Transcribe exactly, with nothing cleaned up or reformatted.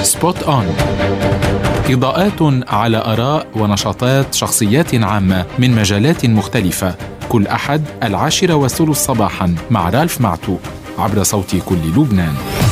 سبوت أون، إضاءات على آراء ونشاطات شخصيات عامة من مجالات مختلفة، كل أحد العاشرة والثلث صباحاً مع رالف معتوق عبر صوت كل لبنان.